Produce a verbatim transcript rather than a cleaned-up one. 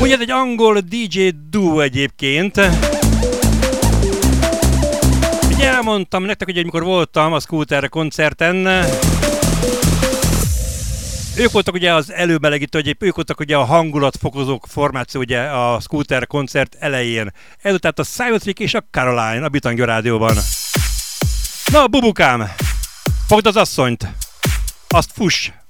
Ugye ez egy angol dé dzsé duo egyébként. Ugye elmondtam nektek, hogy amikor voltam a Scooter koncerten, ők voltak ugye az előmelegítő, ők voltak ugye a hangulatfokozók formáció ugye a Scooter koncert elején. Ez tehát a Scientific és a Caroline a Bitangya Rádióban. Na, bubukám, fogd az asszonyt, azt fuss!